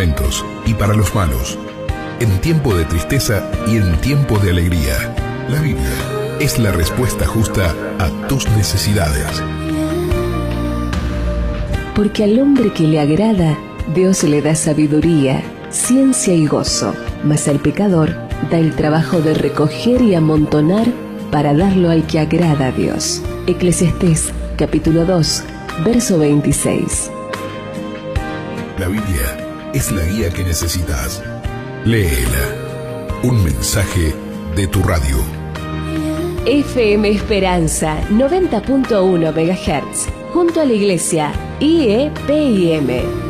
momentos y para los malos, en tiempo de tristeza y en tiempo de alegría. La Biblia es la respuesta justa a tus necesidades. Porque al hombre que le agrada, Dios le da sabiduría, ciencia y gozo, mas al pecador da el trabajo de recoger y amontonar para darlo al que agrada a Dios. Eclesiastés, capítulo 2, verso 26. La Biblia es la guía que necesitas. Léela. Un mensaje de tu radio. FM Esperanza 90.1 MHz, junto a la iglesia IEPIM.